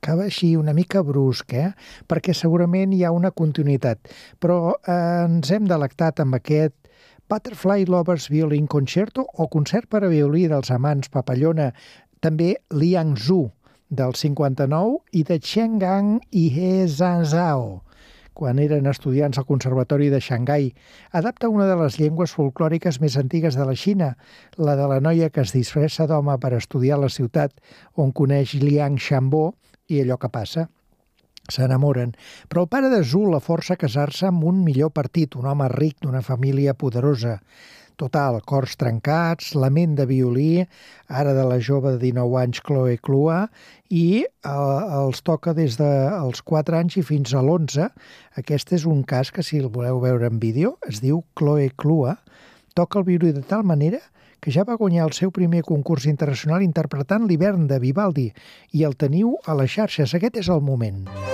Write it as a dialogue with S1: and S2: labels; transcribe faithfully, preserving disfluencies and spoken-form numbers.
S1: acaba així una mica brusc, eh? Perquè segurament hi ha una continuïtat. Però eh, ens hem delectat amb aquest Butterfly Lovers Violin Concerto o concert per a violí dels amants papallona, també Liang Zhu del cinquanta-nou i de Chen Gang i He Zhao, quan eren estudiants al Conservatori de Xangai. Adapta una de les llengües folclòriques més antigues de la Xina, la de la noia que es disfressa d'home per estudiar a la ciutat on coneix Liang Xianbo i allò que passa. S'enamoren, però el pare de Zhu la força a casar-se amb un millor partit, un home ric d'una família poderosa. Total, cors trencats, lament de violí, ara de la jove de dinou anys Chloe Clua, i eh, els toca des dels quatre anys i fins a l'onze. Aquest és un cas que, si el voleu veure en vídeo, es diu Chloe Clua. Toca el violí de tal manera que ja va guanyar el seu primer concurs internacional interpretant l'hivern de Vivaldi, i el teniu a les xarxes. Aquest és el moment.